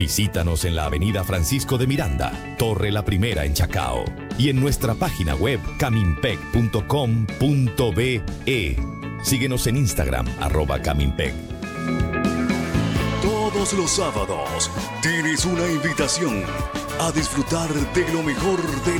Visítanos en la avenida Francisco de Miranda, Torre La Primera en Chacao. Y en nuestra página web caminpec.com.be. Síguenos en Instagram, @caminpec. Todos los sábados tienes una invitación a disfrutar de lo mejor de